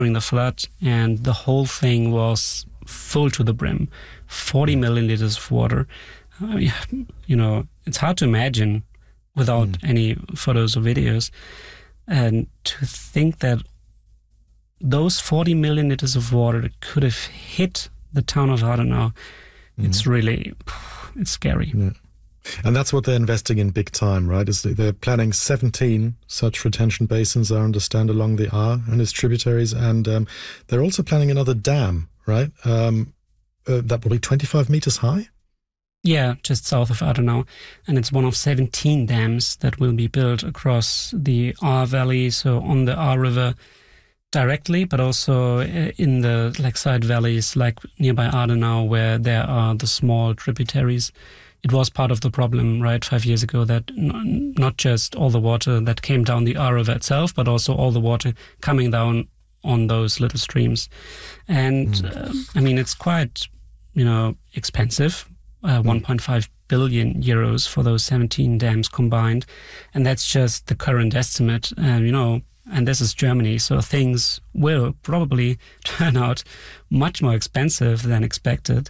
during the flood, and the whole thing was full to the brim. 40 million liters of water. It's hard to imagine without any photos or videos. And to think that those 40 million liters of water that could have hit the town of Adenau, it's scary. Yeah. And that's what they're investing in big time, right? They're planning 17 such retention basins, I understand, along the Ahr and its tributaries. And they're also planning another dam, right? That will be 25 meters high? Yeah, just south of Adenau. And it's one of 17 dams that will be built across the Ahr Valley, so on the Ahr River directly, but also in the side valleys, like nearby Adenau, where there are the small tributaries. It was part of the problem, right, 5 years ago, that not just all the water that came down the Ahr River itself, but also all the water coming down on those little streams. And, it's quite, expensive, 1.5 billion euros for those 17 dams combined. And that's just the current estimate, and this is Germany, so things will probably turn out much more expensive than expected.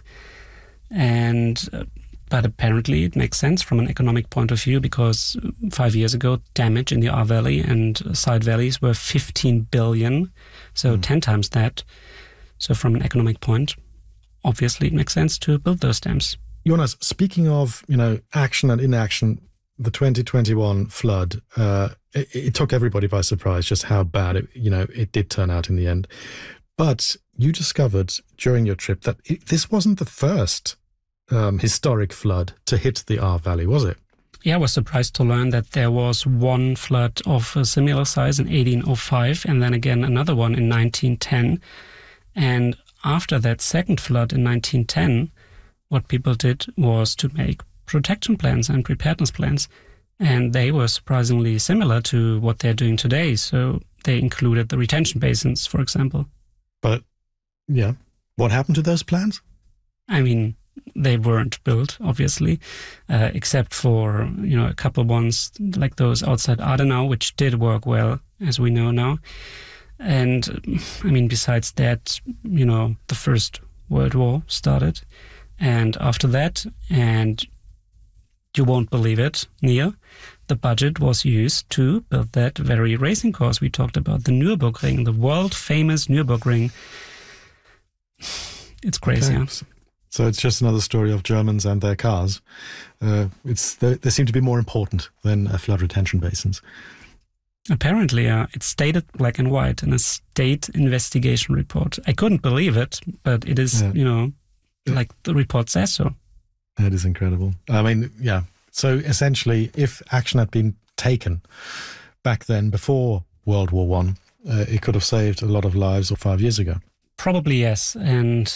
But apparently it makes sense from an economic point of view, because 5 years ago, damage in the Ahr Valley and side valleys were 15 billion, so 10 times that. So from an economic point, obviously it makes sense to build those dams. Jonas, speaking of, action and inaction, the 2021 flood, it took everybody by surprise just how bad it did turn out in the end. But you discovered during your trip that this wasn't the first historic flood to hit the Ahr Valley, was it? Yeah, I was surprised to learn that there was one flood of a similar size in 1805 and then again another one in 1910. And after that second flood in 1910, what people did was to make protection plans and preparedness plans. And they were surprisingly similar to what they're doing today. So they included the retention basins, for example. But, yeah, what happened to those plans? They weren't built, obviously, except for, a couple ones like those outside Adenau, which did work well, as we know now. And, besides that, the First World War started. And after that, and you won't believe it, Neil, the budget was used to build that very racing course we talked about, the Nürburgring, the world-famous Nürburgring. It's crazy, okay. Huh? So it's just another story of Germans and their cars. They seem to be more important than flood retention basins. Apparently, it's stated black and white in a state investigation report. I couldn't believe it, but it is, like the report says so. That is incredible. So essentially, if action had been taken back then, before World War I, it could have saved a lot of lives 5 years ago. Probably yes. And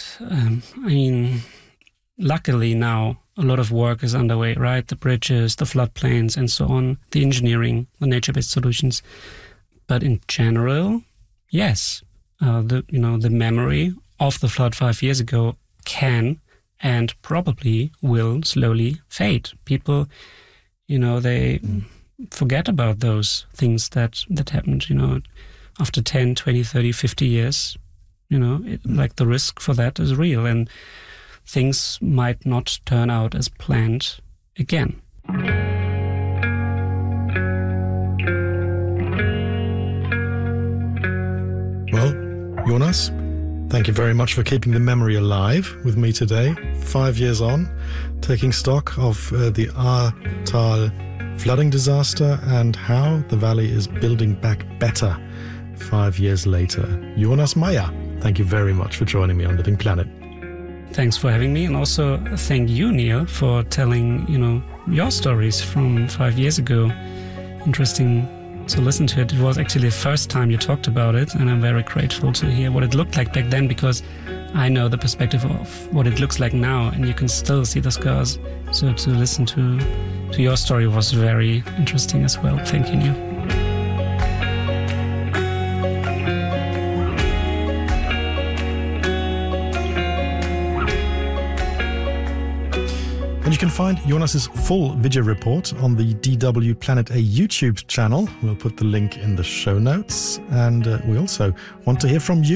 luckily now a lot of work is underway, right? The bridges, the floodplains and so on, the engineering, the nature-based solutions. But in general, yes, the memory of the flood 5 years ago can and probably will slowly fade. People, they forget about those things that happened, after 10, 20, 30, 50 years. Like the risk for that is real, and things might not turn out as planned again. Well, Jonas, thank you very much for keeping the memory alive with me today, 5 years on, taking stock of the Ahrtal flooding disaster and how the valley is building back better 5 years later. Jonas Meyer, thank you very much for joining me on Living Planet. Thanks for having me, and also thank you, Neil, for telling, your stories from 5 years ago. Interesting to listen to it. It was actually the first time you talked about it, and I'm very grateful to hear what it looked like back then, because I know the perspective of what it looks like now, and you can still see the scars. So to listen to your story was very interesting as well. Thank you, Neil. And you can find Jonas's full video report on the DW Planet A YouTube channel. We'll put the link in the show notes. And we also want to hear from you.